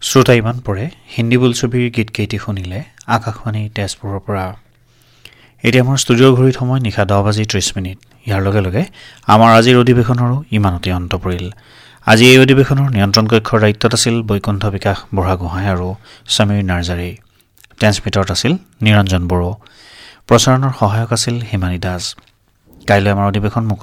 শ্ৰোতা ইমান পৰে হিন্দী বোলছবিৰ গীত কেইটি শুনিলে আকাশবাণী তেজপুৰৰ পৰা। এতিয়া আমাৰ ষ্টুডিঅ'ৰ ঘড়ীত সময় নিশা 10:30। ইয়াৰ লগে লগে আমাৰ আজিৰ অধিৱেশনৰো ইমানতে অন্ত পৰিল। আজি এই অধিৱেশনৰ নিয়ন্ত্ৰণ কক্ষৰ দায়িত্বত আছিল বৈকুণ্ঠ বিকাশ বঢ়াগোহাঁই আৰু সমীৰ নাৰ্জাৰী। ট্ৰেন্সমিটাৰত আছিল নিৰঞ্জন বড়ো। প্ৰচাৰণৰ সহায়ক আছিল হিমানী দাস। কাইলৈ আমাৰ অধিৱেশন